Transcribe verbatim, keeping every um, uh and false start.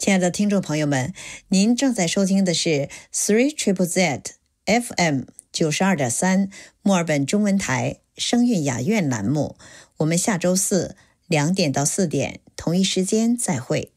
亲爱的听众朋友们，您正在收听的是 Three Triple Z F M 九十二点三墨尔本中文台声韵雅苑栏目。我们下周四两点到四点同一时间再会。